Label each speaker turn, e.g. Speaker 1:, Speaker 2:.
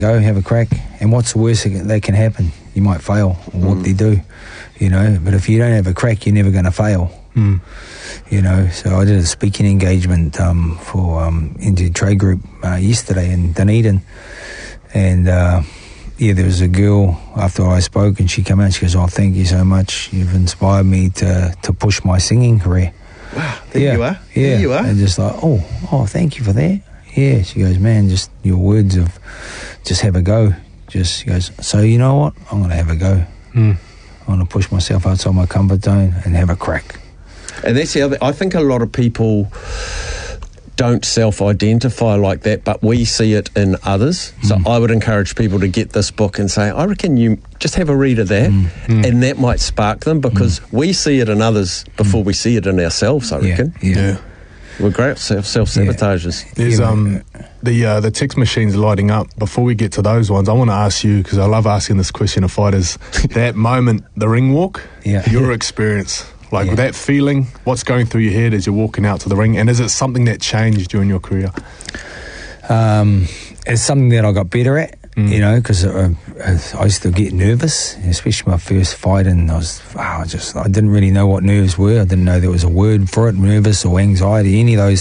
Speaker 1: Go, have a crack. And what's the worst that can happen? You might fail, or what they do, you know. But if you don't have a crack, you're never going to fail. You know, so I did a speaking engagement for Indian Trade Group yesterday in Dunedin, and there was a girl after I spoke, and she came out and she goes, "Oh, thank you so much. You've inspired me to push my singing career."
Speaker 2: Wow, there you are.
Speaker 1: Yeah,
Speaker 2: there you are.
Speaker 1: And just like, oh, thank you for that. Yeah, she goes, man, just your words of just have a go. She goes, so you know what? I'm going to have a go. I'm going to push myself outside my comfort zone and have a crack.
Speaker 2: And that's the other. I think a lot of people don't self-identify like that, but we see it in others. So I would encourage people to get this book and say, I reckon you just have a read of that, and that might spark them, because we see it in others before we see it in ourselves, I reckon.
Speaker 3: Yeah.
Speaker 2: We're great self-sabotagers.
Speaker 3: There's the text machine's lighting up. Before we get to those ones, I want to ask you, because I love asking this question of fighters, that moment, the ring walk, your experience. Like, with that feeling, what's going through your head as you're walking out to the ring, and is it something that changed during your career?
Speaker 1: It's something that I got better at, you know, because I used to get nervous, especially my first fight, and I didn't really know what nerves were. I didn't know there was a word for it, nervous or anxiety, any of those